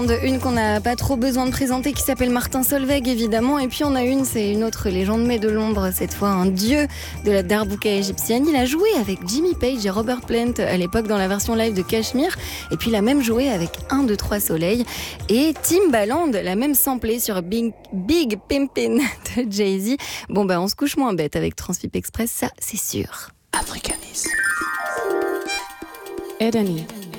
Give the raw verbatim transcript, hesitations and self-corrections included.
Une qu'on n'a pas trop besoin de présenter qui s'appelle Martin Solveig évidemment, et puis on a une, c'est une autre légende mais de l'ombre, cette fois un dieu de la darbouka égyptienne. Il a joué avec Jimmy Page et Robert Plant à l'époque dans la version live de Cashmere, et puis il a même joué avec un, deux, trois soleils, et Timbaland l'a même samplé sur Big, Big Pimpin' de Jay-Z. Bon bah on se couche moins bête avec Transfip Express, ça c'est sûr. Africanisme. Edani.